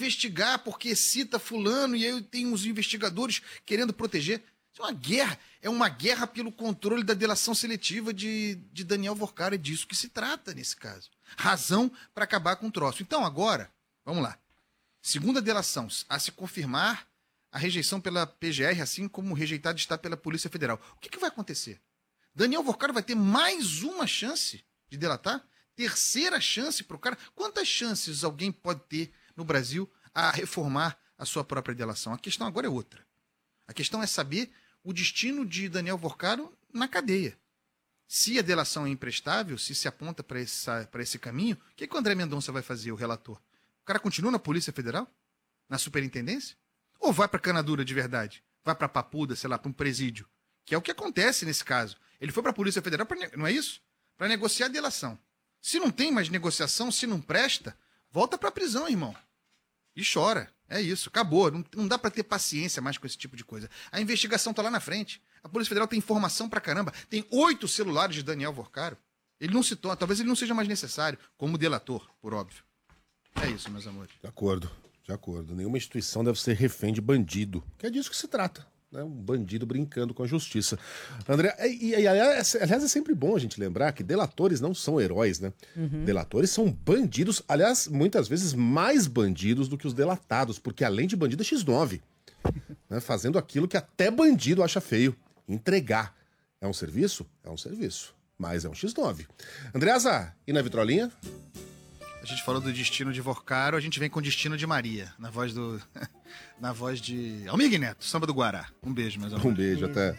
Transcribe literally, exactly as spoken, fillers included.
investigar porque cita fulano e aí tem uns investigadores querendo proteger. Isso é uma guerra. É uma guerra pelo controle da delação seletiva de, de Daniel Vorcaro. É disso que se trata nesse caso. Razão para acabar com o troço. Então agora, vamos lá. Segunda delação, a se confirmar a rejeição pela P G R, assim como rejeitado está pela Polícia Federal. O que, que vai acontecer? Daniel Vorcaro vai ter mais uma chance de delatar? Terceira chance para o cara? Quantas chances alguém pode ter no Brasil a reformar a sua própria delação? A questão agora é outra. A questão é saber o destino de Daniel Vorcaro na cadeia. Se a delação é imprestável, se se aponta para esse caminho, o que, que o André Mendonça vai fazer, o relator? O cara continua na Polícia Federal? Na superintendência? Ou vai para a canadura de verdade? Vai para a papuda, sei lá, para um presídio? Que é o que acontece nesse caso. Ele foi para a Polícia Federal, pra, não é isso? Para negociar a delação. Se não tem mais negociação, se não presta, volta para a prisão, irmão. E chora. É isso, acabou. Não, não dá para ter paciência mais com esse tipo de coisa. A investigação tá lá na frente. A Polícia Federal tem informação pra caramba. Tem oito celulares de Daniel Vorcaro. Ele não se torna, talvez ele não seja mais necessário como delator, por óbvio. É isso, meus amores. De acordo, de acordo. Nenhuma instituição deve ser refém de bandido, que é disso que se trata. Né? Um bandido brincando com a justiça. André, e, e, aliás, aliás, é sempre bom a gente lembrar que delatores não são heróis, né? Uhum. Delatores são bandidos, aliás, muitas vezes mais bandidos do que os delatados, porque além de bandido é xis nove. Né? Fazendo aquilo que até bandido acha feio. Entregar. É um serviço? É um serviço. Mas é um xis nove. Andreasa, e na vitrolinha? A gente falou do destino de Vorcaro, a gente vem com o destino de Maria, na voz do... na voz de Almir Neto, Samba do Guará. Um beijo, meus amores. Um beijo, até.